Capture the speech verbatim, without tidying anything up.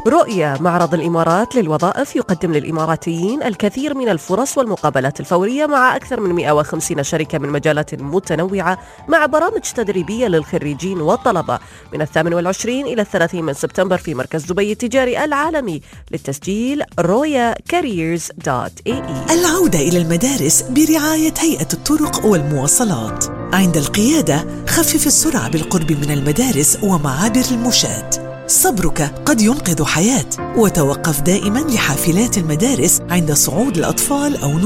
رؤية معرض الإمارات للوظائف يقدم للإماراتيين الكثير من الفرص والمقابلات الفورية مع أكثر من مئة وخمسين شركة من مجالات متنوعة، مع برامج تدريبية للخريجين والطلبة من الثامن والعشرين إلى الثلاثين من سبتمبر في مركز دبي التجاري العالمي. للتسجيل رويا كاريرز دوت إيه إي. العودة إلى المدارس برعاية هيئة الطرق والمواصلات. عند القيادة خفف السرعة بالقرب من المدارس ومعابر المشاة. صبرك قد ينقذ حياة. وتوقف دائما لحافلات المدارس عند صعود الأطفال أو